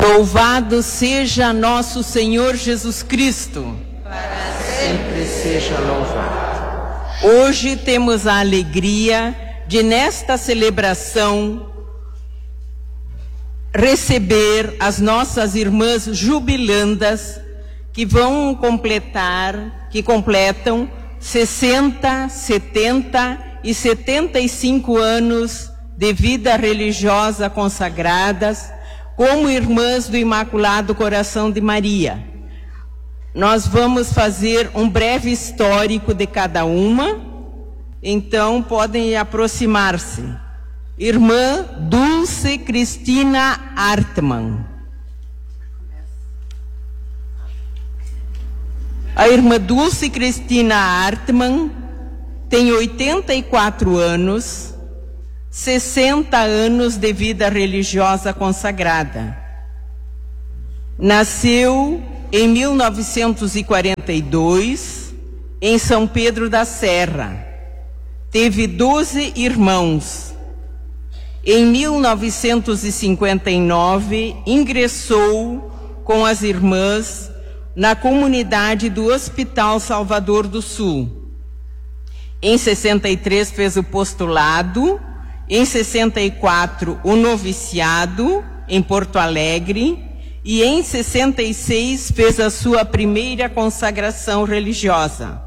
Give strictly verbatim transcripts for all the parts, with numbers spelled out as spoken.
Louvado seja nosso Senhor Jesus Cristo. Para sempre seja louvado. Hoje temos a alegria de, nesta celebração, receber as nossas irmãs jubilandas que vão completar, que completam sessenta, setenta e setenta e cinco anos de vida religiosa consagradas como irmãs do Imaculado Coração de Maria. Nós vamos fazer um breve histórico de cada uma, então podem aproximar-se. Irmã Dulce Cristina Hartmann. A irmã Dulce Cristina Hartmann tem oitenta e quatro anos, sessenta anos de vida religiosa consagrada. Nasceu em mil novecentos e quarenta e dois, em São Pedro da Serra. Teve doze irmãos. Em mil novecentos e cinquenta e nove, ingressou com as irmãs na comunidade do Hospital Salvador do Sul. Em sessenta e três fez o postulado, em sessenta e quatro o noviciado em Porto Alegre e em sessenta e seis fez a sua primeira consagração religiosa,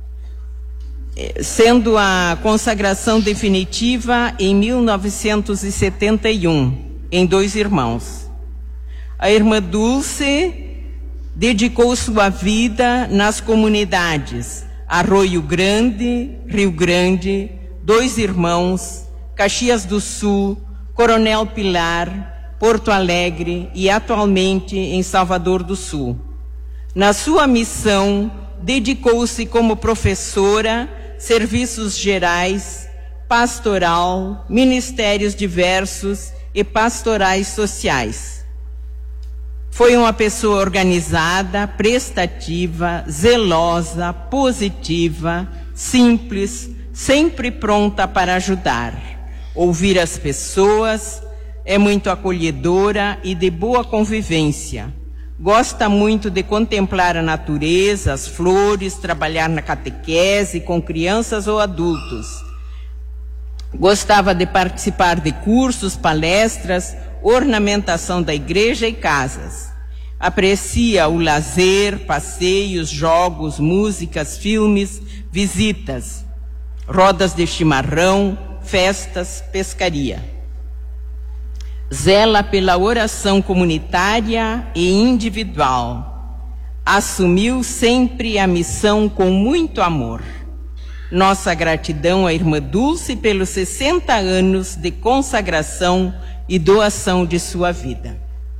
sendo a consagração definitiva em mil novecentos e setenta e um, em Dois Irmãos. A irmã Dulce dedicou sua vida nas comunidades Arroio Grande, Rio Grande, Dois Irmãos, Caxias do Sul, Coronel Pilar, Porto Alegre e atualmente em Salvador do Sul. Na sua missão, dedicou-se como professora, serviços gerais, pastoral, ministérios diversos e pastorais sociais. Foi uma pessoa organizada, prestativa, zelosa, positiva, simples, sempre pronta para ajudar, ouvir as pessoas, é muito acolhedora e de boa convivência. Gosta muito de contemplar a natureza, as flores, trabalhar na catequese com crianças ou adultos. Gostava de participar de cursos, palestras, ornamentação da igreja e casas. Aprecia o lazer, passeios, jogos, músicas, filmes, visitas, rodas de chimarrão, festas, pescaria. Zela pela oração comunitária e individual. Assumiu sempre a missão com muito amor. Nossa gratidão à irmã Dulce pelos sessenta anos de consagração e doação de sua vida.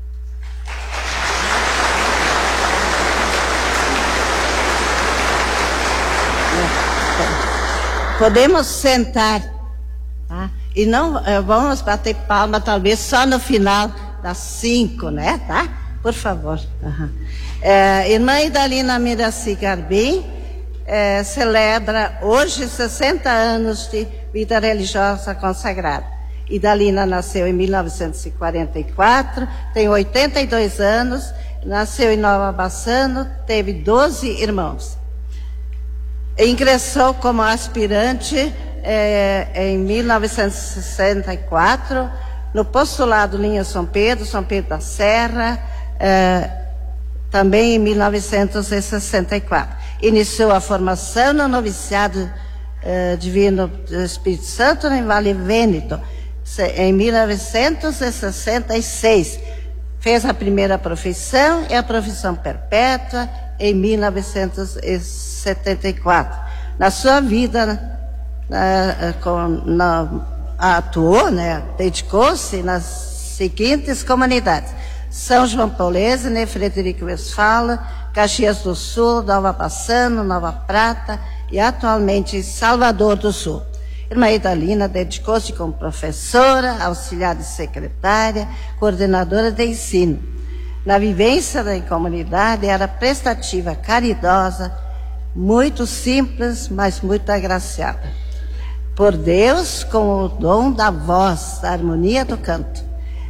Podemos sentar, tá? E não eh, vamos bater palma, talvez só no final das cinco, né? Tá? Por favor. Uhum. É, irmã Idalina Miraci Garbim é, celebra hoje sessenta anos de vida religiosa consagrada. Idalina nasceu em mil novecentos e quarenta e quatro, tem oitenta e dois anos, nasceu em Nova Bassano, teve doze irmãos. Ingressou como aspirante É, em mil novecentos e sessenta e quatro, no postulado Linha São Pedro, São Pedro da Serra, é, também em mil novecentos e sessenta e quatro. Iniciou a formação no noviciado é, Divino do Espírito Santo em Vale Vêneto, em mil novecentos e sessenta e seis. Fez a primeira profissão e a profissão perpétua em mil novecentos e setenta e quatro. Na sua vida, Uh, com, na, atuou, né, dedicou-se nas seguintes comunidades: São João Paulese, né, Frederico Westphalen, Caxias do Sul, Nova Bassano, Nova Prata e atualmente Salvador do Sul. Irmã Idalina dedicou-se como professora, auxiliar de secretária, coordenadora de ensino. Na vivência da comunidade era prestativa, caridosa, muito simples, mas muito agraciada por Deus com o dom da voz, da harmonia do canto.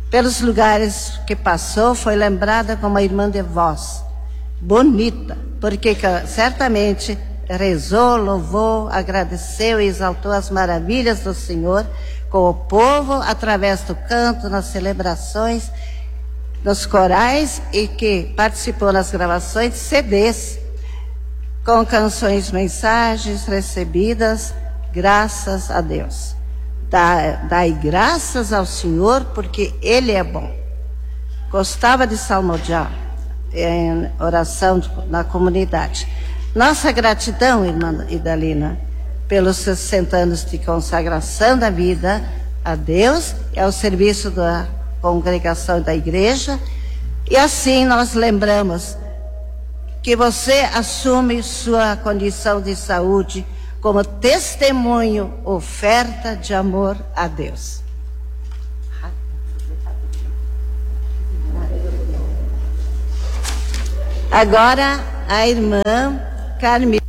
Pelos lugares que passou, foi lembrada como uma irmã de voz, bonita, porque certamente rezou, louvou, agradeceu e exaltou as maravilhas do Senhor com o povo, através do canto, nas celebrações, nos corais, e que participou nas gravações de C Ds, com canções, mensagens recebidas, graças a Deus. Dai graças ao Senhor, porque Ele é bom. Gostava de salmodiar em oração na comunidade. Nossa gratidão, irmã Idalina, pelos sessenta anos de consagração da vida a Deus e ao serviço da congregação da igreja. E assim nós lembramos que você assume sua condição de saúde como testemunho, oferta de amor a Deus. Agora a irmã Carmelina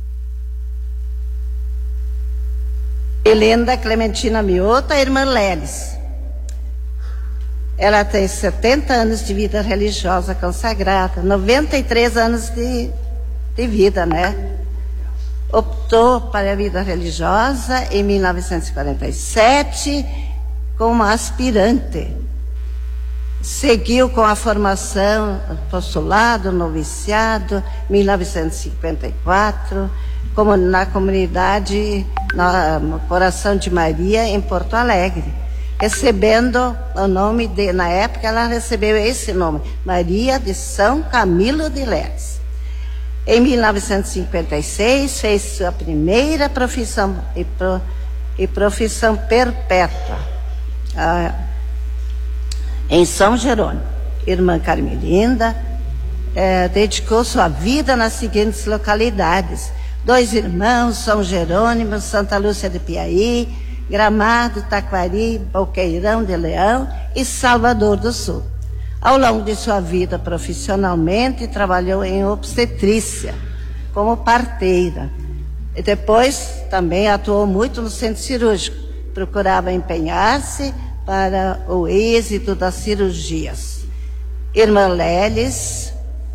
Clementina Mioto, a irmã Lelis. Ela tem setenta anos de vida religiosa consagrada, noventa e três anos de, de vida, né? Optou para a vida religiosa em mil novecentos e quarenta e sete como aspirante. Seguiu com a formação, apostolado, noviciado, mil novecentos e cinquenta e quatro, como na comunidade no Coração de Maria, em Porto Alegre, recebendo o nome de, na época ela recebeu esse nome, Maria de São Camilo de Leles. Em mil novecentos e cinquenta e seis, fez sua primeira profissão e, pro, e profissão perpétua ah, em São Jerônimo. Irmã Carmelinda eh, dedicou sua vida nas seguintes localidades: Dois Irmãos, São Jerônimo, Santa Lúcia de Piaí, Gramado, Taquari, Boqueirão de Leão e Salvador do Sul. Ao longo de sua vida profissionalmente, trabalhou em obstetrícia, como parteira. E depois também atuou muito no centro cirúrgico. Procurava empenhar-se para o êxito das cirurgias. Irmã Lelis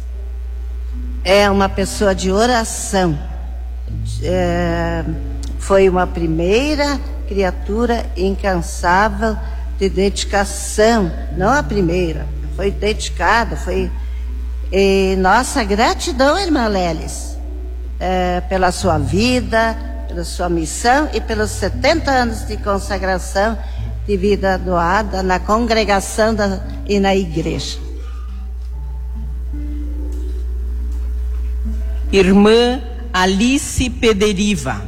é uma pessoa de oração. É, foi uma primeira criatura incansável de dedicação, não a primeira, foi dedicada, foi e nossa gratidão, irmã Lelis, é, pela sua vida, pela sua missão e pelos setenta anos de consagração de vida doada na congregação da, e na igreja. Irmã Alice Pederiva,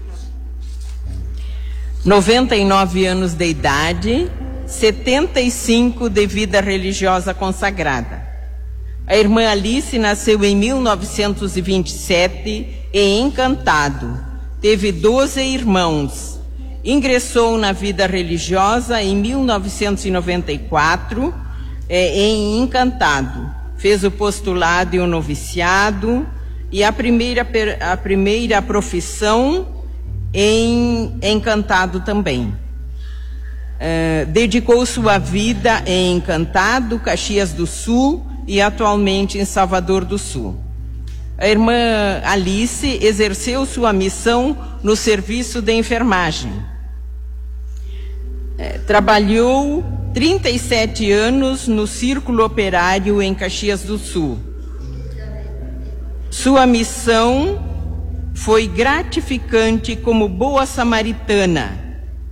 noventa e nove anos de idade, setenta e cinco de vida religiosa consagrada. A irmã Alice nasceu em mil novecentos e vinte e sete em Encantado. Teve doze irmãos. Ingressou na vida religiosa em mil novecentos e noventa e quatro eh, em Encantado. Fez o postulado e o noviciado e a primeira, a primeira profissão em Encantado também. Uh, dedicou sua vida em Encantado, Caxias do Sul e atualmente em Salvador do Sul. A irmã Alice exerceu sua missão no serviço de enfermagem. Uh, trabalhou trinta e sete anos no Círculo Operário em Caxias do Sul. Sua missão foi gratificante como boa samaritana.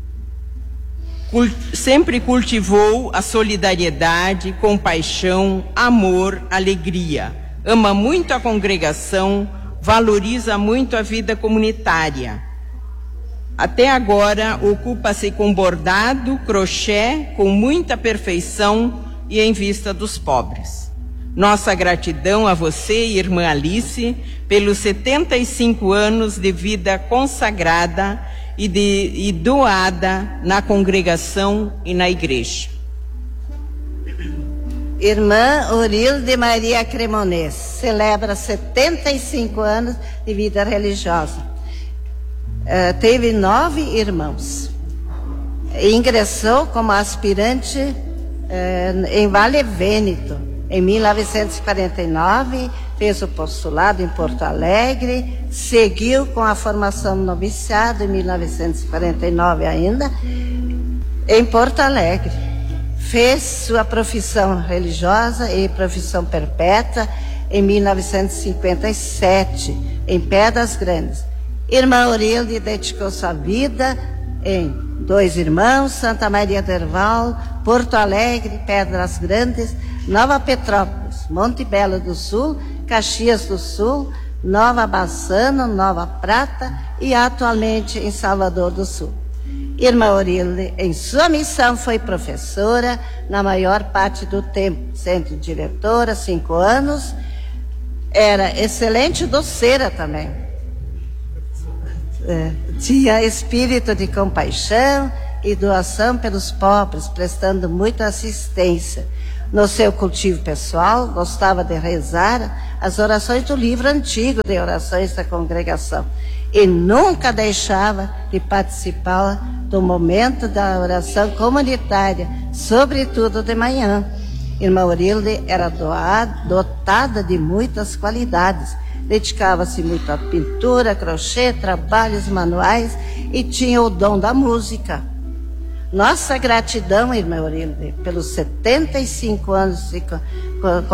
Sempre cultivou a solidariedade, compaixão, amor, alegria. Ama muito a congregação, valoriza muito a vida comunitária. Até agora, ocupa-se com bordado, crochê, com muita perfeição e em vista dos pobres. Nossa gratidão a você, irmã Alice, pelos setenta e cinco anos de vida consagrada e, de, e doada na congregação e na igreja. Irmã Orilde Maria Cremonês celebra setenta e cinco anos de vida religiosa. Uh, teve nove irmãos. Ingressou como aspirante eh, em Vale Vêneto. Em mil novecentos e quarenta e nove, fez o postulado em Porto Alegre, seguiu com a formação no noviciado em mil novecentos e quarenta e nove ainda, em Porto Alegre. Fez sua profissão religiosa e profissão perpétua em mil novecentos e cinquenta e sete, em Pedras Grandes. Irmã Orilde dedicou sua vida em Dois Irmãos, Santa Maria do Herval, Porto Alegre, Pedras Grandes, Nova Petrópolis, Monte Belo do Sul, Caxias do Sul, Nova Bassano, Nova Prata e atualmente em Salvador do Sul. Irmã Orilde, em sua missão, foi professora na maior parte do tempo, sendo diretora cinco anos, era excelente doceira também. É, tinha espírito de compaixão e doação pelos pobres, prestando muita assistência. No seu cultivo pessoal, gostava de rezar as orações do livro antigo de orações da congregação e nunca deixava de participar do momento da oração comunitária, sobretudo de manhã. Irmã Orilde era doada, dotada de muitas qualidades, dedicava-se muito à pintura, crochê, trabalhos manuais e tinha o dom da música. Nossa gratidão, irmã Orilde, pelos setenta e cinco anos de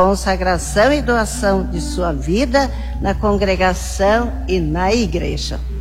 consagração e doação de sua vida na congregação e na igreja.